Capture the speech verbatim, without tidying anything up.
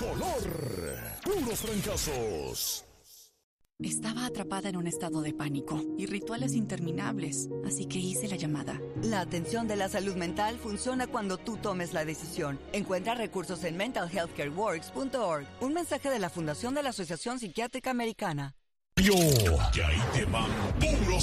color. Puros fracasos. Estaba atrapada en un estado de pánico y rituales interminables, así que hice la llamada. La atención de la salud mental funciona cuando tú tomes la decisión. Encuentra recursos en mental health care works punto org. Un mensaje de la Fundación de la Asociación Psiquiátrica Americana. Que ahí te van puros